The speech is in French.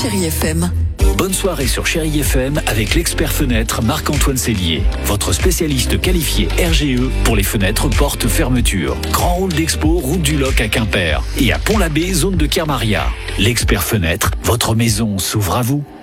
Chérie FM. Bonne soirée sur Chérie FM avec l'expert fenêtre Marc-Antoine Sellier, votre spécialiste qualifié RGE pour les fenêtres portes fermeture. Grand hall d'expo, route du Loc à Quimper et à Pont-l'Abbé, zone de Kermaria. L'expert fenêtre, votre maison s'ouvre à vous.